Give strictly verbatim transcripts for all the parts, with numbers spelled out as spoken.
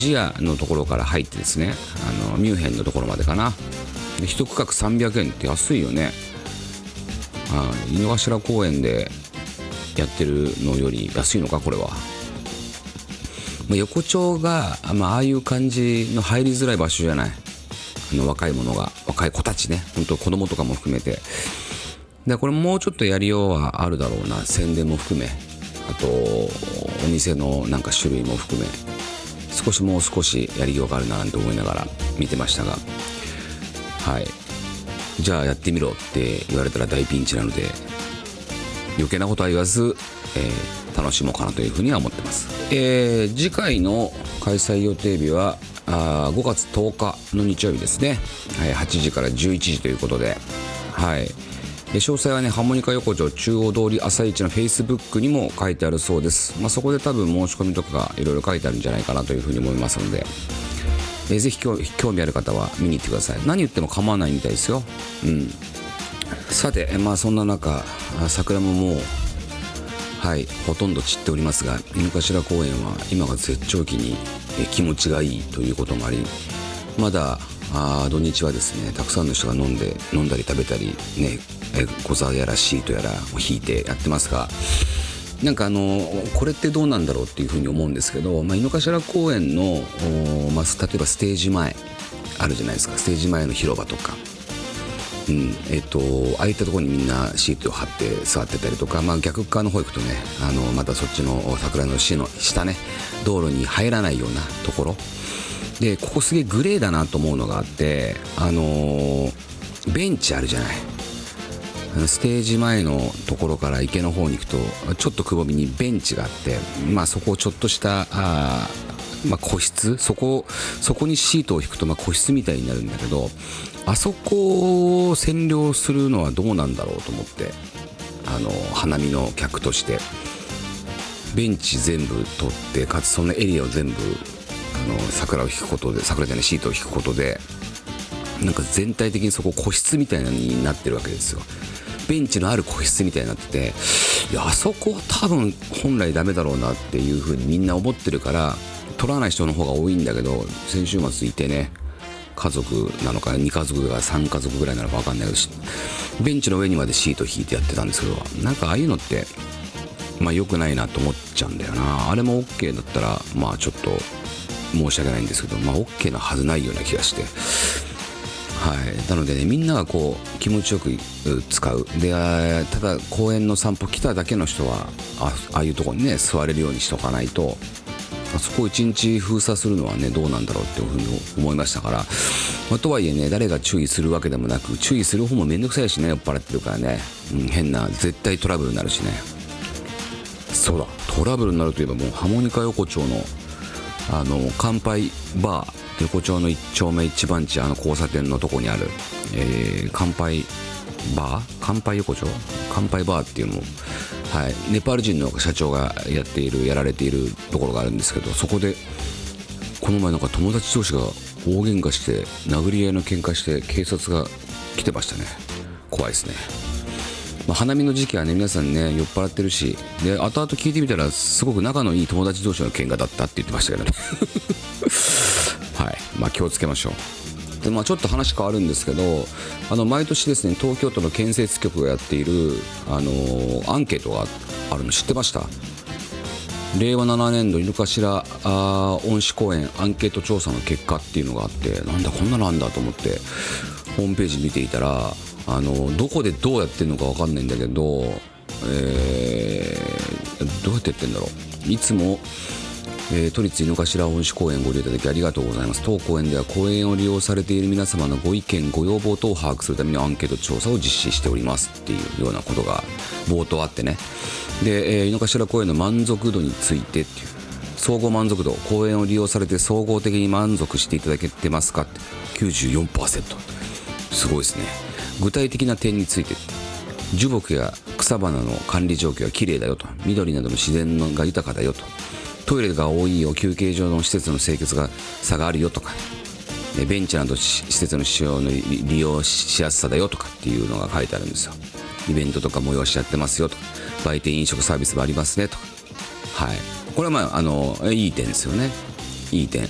ジアのところから入ってですね、あのミュンヘンのところまでかな。で一区画さんびゃくえんって安いよね。あ井の頭公園でやってるのより安いのかこれは。まあ、横丁が、まあ、ああいう感じの入りづらい場所じゃない。あの若い者が若い子たちね、本当子供とかも含めて。でこれもうちょっとやりようはあるだろうな。宣伝も含め、あとお店のなんか種類も含め、少しもう少しやりようがあるななんて思いながら見てましたが、はい、じゃあやってみろって言われたら大ピンチなので、余計なことは言わず、えー、楽しもうかなというふうには思ってます。えー、次回の開催予定日はあごがつとおかの日曜日ですね、はい、はちじからじゅういちじということで、はい、詳細はね、ハーモニカ横丁中央通り朝市のフェイスブックにも書いてあるそうです。まあ、そこで多分申し込みとかがいろいろ書いてあるんじゃないかなというふうに思いますので、えー、ぜひ興味ある方は見に行ってください。何言っても構わないみたいですよ。うん。さて、まあそんな中、桜ももう、はい、ほとんど散っておりますが、井の頭公園は今が絶頂期にえ気持ちがいいということもあり、まだあ土日はですね、たくさんの人が飲んで飲んだり食べたりね、え小沢やらシートやらを引いてやってますが、なんかあのこれってどうなんだろうっていうふうに思うんですけど、まあ、井の頭公園の、まあ、例えばステージ前あるじゃないですか。ステージ前の広場とか、うんえっとああいったところにみんなシートを張って座ってたりとか、まあ、逆側の方行くとね、あのまたそっちの桜の市の下ね、道路に入らないようなところで、ここすげえグレーだなと思うのがあって、あのー、ベンチあるじゃない。ステージ前のところから池の方に行くとちょっとくぼみにベンチがあって、まあ、そこをちょっとしたあ、まあ、個室、そこそこにシートを引くとまあ個室みたいになるんだけど、あそこを占領するのはどうなんだろうと思って、あの花見の客としてベンチ全部取って、かつそのエリアを全部あの桜を引くことで、桜じゃないシートを引くことで、なんか全体的にそこ個室みたいなのになってるわけですよ。ベンチのある個室みたいになってて、いやあそこは多分本来ダメだろうなっていう風にみんな思ってるから取らない人の方が多いんだけど、先週末いてね、家族なのかに家族がさん家族ぐらいなのか分かんないけど、ベンチの上にまでシート引いてやってたんですけど、なんかああいうのってまあ良くないなと思っちゃうんだよな。あれも OK だったらまあちょっと申し訳ないんですけど、まあ OK なはずないような気がして、はい、なのでね、みんながこう気持ちよく使うで、ただ公園の散歩来ただけの人は あ, ああいうところにね座れるようにしとかないと、あそこを一日封鎖するのはねどうなんだろうっていうふうに思いましたから、まあ、とはいえね、誰が注意するわけでもなく、注意する方もめんどくさいしね、酔っ払ってるからね、うん、変な絶対トラブルになるしね。そうだ、トラブルになるといえばもうハーモニカ横丁のあの乾杯バー、横丁の一丁目一番地、あの交差点のとこにある、えー、乾杯バー、乾杯横丁乾杯バーっていうのも、はい、ネパール人の社長がやっているやられているところがあるんですけど、そこでこの前なんか友達同士が大喧嘩して殴り合いの喧嘩して警察が来てましたね。怖いですね。まあ、花見の時期はね、皆さんね酔っ払ってるし、で後々聞いてみたらすごく仲のいい友達同士の喧嘩だったって言ってましたけどねはい、まあ気をつけましょう。で、まあ、ちょっと話変わるんですけど、あの毎年ですね、東京都の建設局がやっている、あのー、アンケートがあるの知ってました？れいわななねんど井の頭あ恩賜公園アンケート調査の結果っていうのがあって、なんだこんなのあんだと思ってホームページ見ていたら、あのどこでどうやってるのか分かんないんだけど、えー、どうやってやってんだろう。いつも、えー、都立井の頭恩賜公園をご利用いただきありがとうございます。当公園では公園を利用されている皆様のご意見ご要望等を把握するためにアンケート調査を実施しておりますっていうようなことが冒頭あってね。で、えー、井の頭公園の満足度についてっていう、総合満足度、公園を利用されて総合的に満足していただけてますかって きゅうじゅうよんパーセント、 すごいですね。具体的な点についてって、樹木や草花の管理状況がきれいだよと、緑などの自然が豊かだよと、トイレが多いよ、休憩所の施設の清潔が差があるよとか、ベンチなど施設の使用の利用しやすさだよとかっていうのが書いてあるんですよ。イベントとか催しやってますよとか、売店飲食サービスもありますねとか、はい、これはまああのいい点ですよね。いい点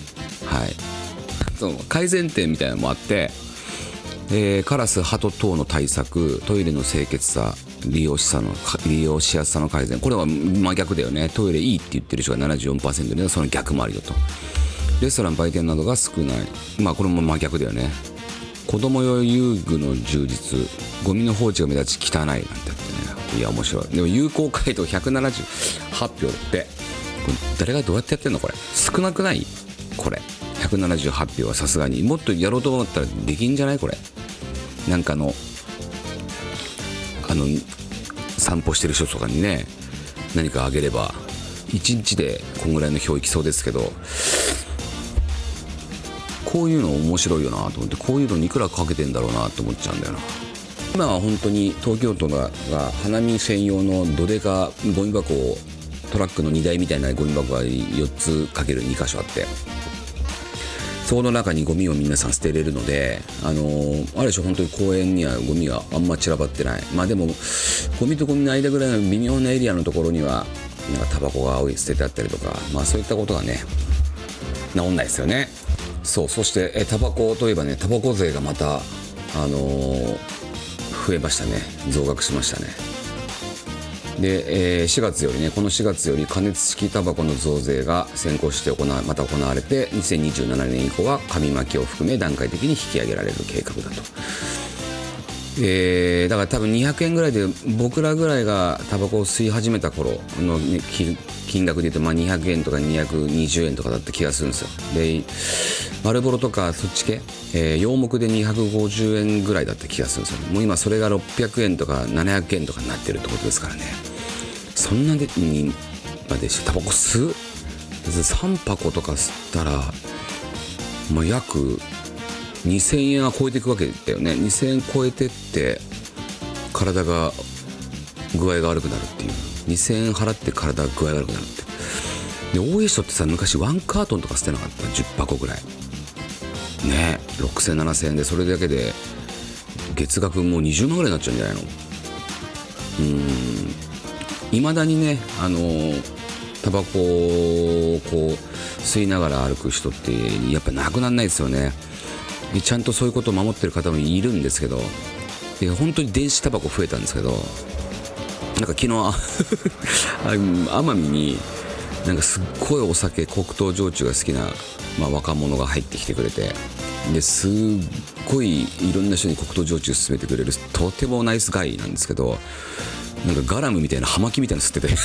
はい、その改善点みたいなのもあって、えー、カラスハト等の対策、トイレの清潔さ、利用しさの利用しやすさの改善、これは真逆だよね。トイレいいって言ってる人が ななじゅうよんパーセント で、その逆もあるよと。レストラン売店などが少ない、まあこれも真逆だよね。子供用遊具の充実、ゴミの放置が目立ち汚いなんてあってね、いや面白い。でも有効回答ひゃくななじゅうはち票って、これ誰がどうやってやってんの？これ少なくない？これひゃくななじゅうはち票はさすがにもっとやろうと思ったらできんじゃない？これなんかのあの散歩してる人とかにね、何かあげればいちにちでこんぐらいの票いきそうですけど、こういうの面白いよなと思って、こういうのにいくらかけてんだろうなと思っちゃうんだよな。今は本当に東京都が花見専用のどでかゴミ箱を、トラックの荷台みたいなゴミ箱がよっつかけるに箇所あって、そこの中にゴミを皆さん捨てれるので、あのー、あるでしょ、本当に公園にはゴミがあんま散らばってない。まあでもゴミとゴミの間ぐらいの微妙なエリアのところにはなんかタバコが捨ててあったりとか、まあそういったことがね治んないですよね。そう、そしてえタバコといえばね、タバコ税がまた、あのー、増えましたね。増額しましたね。で、えー、しがつよりね、このしがつより加熱式タバコの増税が先行して行わまた行われて、にせんにじゅうななねん以降は紙巻きを含め段階的に引き上げられる計画だと。えー、だから多分にひゃくえんぐらいで、僕らぐらいがタバコを吸い始めた頃の、ね、金額でいうと、まあにひゃくえんとかにひゃくにじゅうえんとかだった気がするんですよ。でマルボロとかそっち系、えー、洋木でにひゃくごじゅうえんぐらいだった気がするんですよ。もう今それがろっぴゃくえんとかななひゃくえんとかになってるってことですからね。そんなでにまでしてタバコ吸うさん箱とか吸ったら、まあ、約にせんえんは超えていくわけだよね。にせんえん超えてって体が具合が悪くなるっていう、にせんえん払って体が具合悪くなるって。で多い人ってさ、昔ワンカートンとか捨てなかった？じゅっぱこぐらいね、ろくせんななせんえんで、それだけで月額もうにじゅうまんぐらいになっちゃうんじゃないの。うーん、いまだにね、あのー、タバコをこう吸いながら歩く人ってやっぱなくならないですよね。ちゃんとそういうことを守ってる方もいるんですけど、で本当に電子タバコ増えたんですけど、なんか昨日奄美になんかすっごいお酒、黒糖焼酎が好きな、まあ、若者が入ってきてくれて、ですっごいいろんな人に黒糖焼酎勧めてくれるとてもナイスガイなんですけど、なんかガラムみたいな葉巻みたいなの吸ってて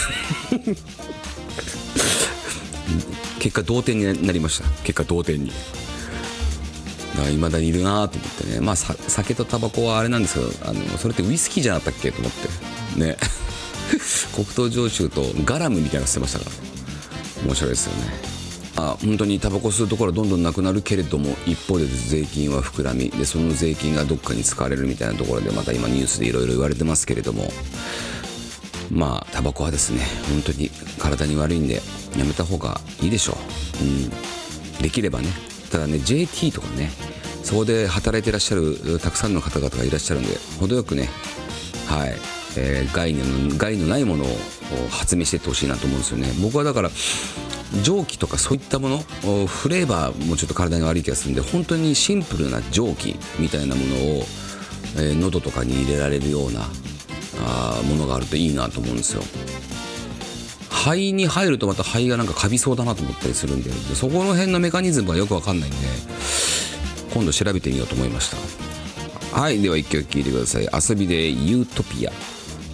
結果同点になりました。結果同点にいまだにいるなと思ってね。まあ酒とタバコはあれなんですけど、あのそれってウイスキーじゃなかったっけと思ってね黒糖焼酎とガラムみたいなの吸ってましたから面白いですよね。あ、本当にタバコ吸うところはどんどんなくなるけれども、一方で税金は膨らみで、その税金がどっかに使われるみたいなところで、また今ニュースでいろいろ言われてますけれども、まあタバコはですね、本当に体に悪いんでやめた方がいいでしょう。うん、できればね。ただね、 ジェーティー とかね、そこで働いていらっしゃるたくさんの方々がいらっしゃるんで、程よくね、はい、えー、害の害のないものを発明していってほしいなと思うんですよね。僕はだから蒸気とかそういったもの、フレーバーもちょっと体に悪い気がするんで、本当にシンプルな蒸気みたいなものを、えー、喉とかに入れられるようなあものがあるといいなと思うんですよ。肺に入るとまた肺がなんかカビそうだなと思ったりするんで、そこの辺のメカニズムがよくわかんないんで、今度調べてみようと思いました。はい、ではいっきょく聴いてください。遊びでユートピア。